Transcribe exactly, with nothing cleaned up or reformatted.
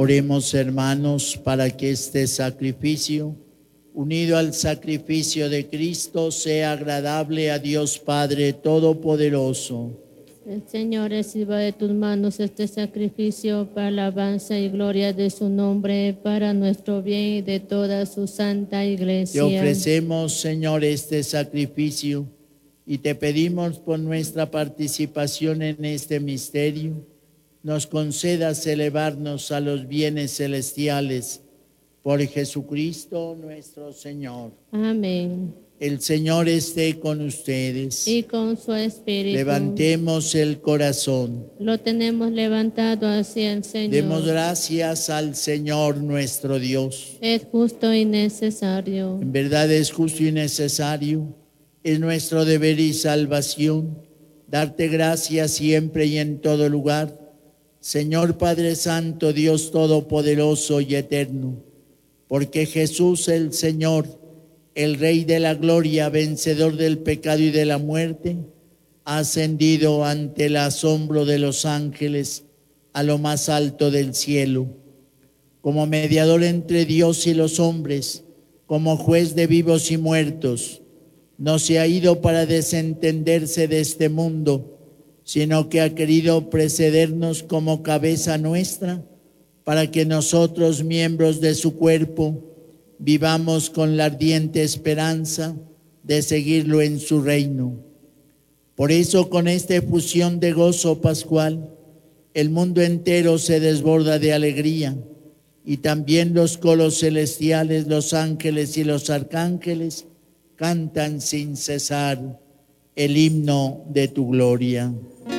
Oremos, hermanos, para que este sacrificio, unido al sacrificio de Cristo, sea agradable a Dios Padre Todopoderoso. El Señor reciba de tus manos este sacrificio para la alabanza y gloria de su nombre, para nuestro bien y de toda su santa iglesia. Te ofrecemos, Señor, este sacrificio y te pedimos por nuestra participación en este misterio, nos concedas elevarnos a los bienes celestiales por Jesucristo nuestro Señor. Amén. El Señor esté con ustedes. Y con su espíritu. Levantemos el corazón. Lo tenemos levantado hacia el Señor. Demos gracias al Señor nuestro Dios. Es justo y necesario. En verdad es justo y necesario, es nuestro deber y salvación, darte gracias siempre y en todo lugar, Señor Padre Santo, Dios Todopoderoso y Eterno, porque Jesús el Señor, el Rey de la gloria, vencedor del pecado y de la muerte, ha ascendido ante el asombro de los ángeles a lo más alto del cielo. Como mediador entre Dios y los hombres, como juez de vivos y muertos, no se ha ido para desentenderse de este mundo, sino que ha querido precedernos como cabeza nuestra, para que nosotros, miembros de su cuerpo, vivamos con la ardiente esperanza de seguirlo en su reino. Por eso, con esta efusión de gozo pascual, el mundo entero se desborda de alegría, y también los coros celestiales, los ángeles y los arcángeles cantan sin cesar el himno de tu gloria.